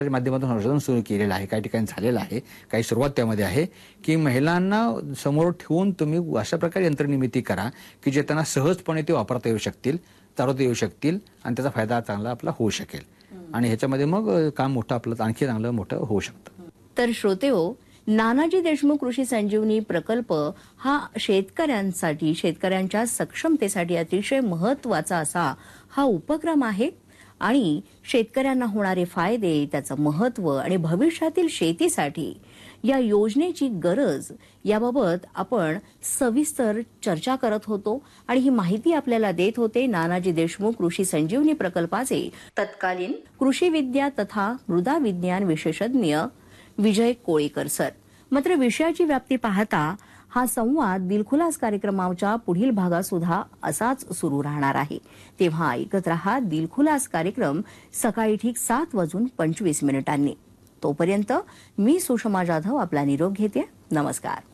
माध्यमातून संशोधन सुरू केलेलं आहे, काही ठिकाणी झालेलं आहे, काही सुरुवात त्यामध्ये आहे की महिलांना समोर ठेवून तुम्ही अशा प्रकारे यंत्रनिर्मिती करा की जे त्यांना सहजपणे ते वापरता येऊ शकतील, चालवता येऊ शकतील आणि त्याचा फायदा चांगला आपला होऊ शकेल आणि ह्याच्यामध्ये मग काम मोठं आपलं आणखी चांगलं मोठं होऊ शकतं. तर श्रोतेहो, नानाजी देशमुख कृषी संजीवनी प्रकल्प हा शेतकऱ्यांसाठी, शेतकऱ्यांच्या सक्षमतेसाठी अतिशय महत्त्वाचा असा हा उपक्रम आहे आणि शेतकऱ्यांना होणारे फायदे, त्याचं महत्त्व आणि भविष्यातील शेतीसाठी या योजनेची गरज याबाबत आपण सविस्तर चर्चा करत होतो आणि ही माहिती आपल्याला देत होते नानाजी देशमुख कृषी संजीवनी प्रकल्पाचे तत्कालीन कृषी विद्या तथा मृदा विज्ञान विशेषज्ञ विजय कोळेकर सर. मात्र विषयाची व्याप्ती पाहता हा संवाद दिलखुलास कार्यक्रमाच्या पुढील भागात सुद्धा असाच सुरू राहणार आहे. तेव्हा ऐकत रहा दिलखुलास कार्यक्रम सकाळी ठीक 7:25 तोपर्यंत मी सुषमा जाधव आपला निरोप घेते. नमस्कार.